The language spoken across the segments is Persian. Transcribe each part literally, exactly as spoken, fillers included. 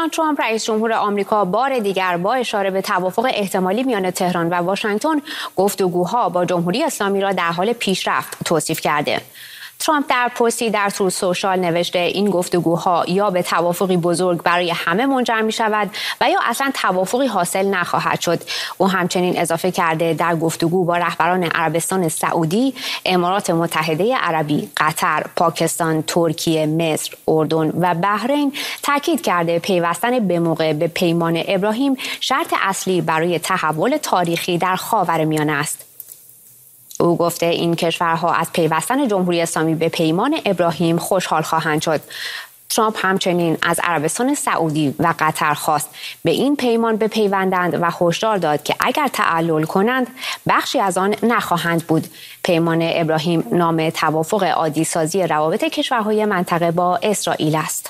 دونالد ترامپ رئیس جمهور آمریکا بار دیگر با اشاره به توافق احتمالی میان تهران و واشنگتن گفتگوها با جمهوری اسلامی را در حال پیشرفت توصیف کرده. ترامپ در پستی در تروث سوشال نوشته این گفتگوها یا به توافقی بزرگ برای همه منجر می شود و یا اصلا توافقی حاصل نخواهد شد. او همچنین اضافه کرده در گفتگو با رهبران عربستان سعودی، امارات متحده عربی، قطر، پاکستان، ترکیه، مصر، اردن و بحرین تاکید کرده پیوستن به موقع به پیمان ابراهیم شرط اصلی برای تحول تاریخی در خاورمیانه است. او گفته این کشورها از پیوستن جمهوری اسلامی به پیمان ابراهیم خوشحال خواهند شد. ترامپ همچنین از عربستان سعودی و قطر خواست به این پیمان بپیوندند و هشدار داد که اگر تعلل کنند بخشی از آن نخواهند بود. پیمان ابراهیم نام توافق عادی سازی روابط کشورهای منطقه با اسرائیل است.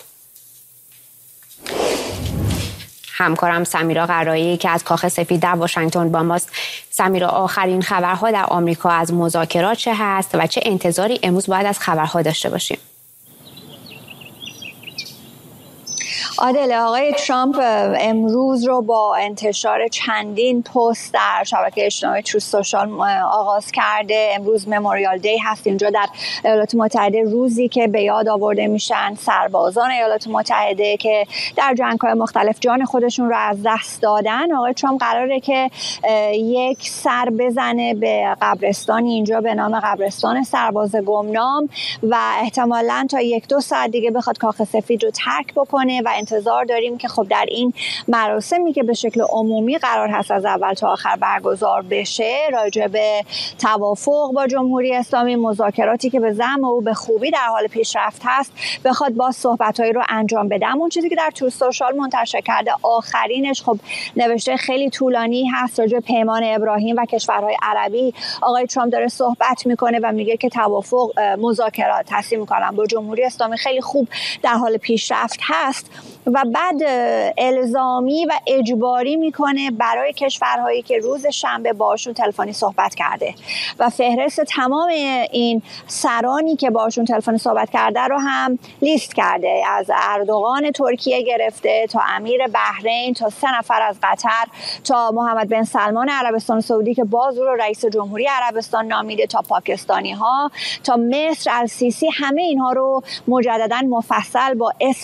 همکارم سمیرا قرایی که از کاخ سفید در واشنگتن با ماست. سمیرا، آخرین خبرها در آمریکا از مذاکرات چه هست و چه انتظاری امروز باید از خبرها داشته باشیم؟ عادل، آقای ترامپ امروز رو با انتشار چندین پست در شبکه اجتماعی تروث سوشال آغاز کرده. امروز مموریال دی هست اینجا در ایالات متحده، روزی که به یاد آورده میشن سربازان ایالات متحده که در جنگ‌های مختلف جان خودشون رو از دست دادن. آقای ترامپ قراره که یک سر بزنه به قبرستانی اینجا به نام قبرستان سرباز گمنام و احتمالاً تا یک دو ساعت دیگه بخواد کاخ سفید رو ترک بکنه و انتظار داریم که خب در این مراسمی که به شکل عمومی قرار هست از اول تا آخر برگزار بشه راجع به توافق با جمهوری اسلامی، مذاکراتی که به زعم او به خوبی در حال پیشرفت هست، بخواد با صحبتایی رو انجام بده. اون چیزی که در تروث سوشال منتشر کرده آخرینش خب نوشته خیلی طولانی هست راجع به پیمان ابراهیم و کشورهای عربی. آقای ترامپ داره صحبت میکنه و میگه که توافق، مذاکرات تصمیم میکنن با جمهوری اسلامی خیلی خوب در حال پیشرفت هست و بعد الزامی و اجباری میکنه برای کشورهایی که روز شنبه باشون تلفنی صحبت کرده و فهرست تمام این سرانی که باشون تلفنی صحبت کرده رو هم لیست کرده، از اردوغان ترکیه گرفته تا امیر بحرین تا سه نفر از قطر تا محمد بن سلمان عربستان سعودی که باز رو رئیس جمهوری عربستان نامیده تا پاکستانی ها تا مصر السیسی، همه اینها رو مجددا مفصل با اسم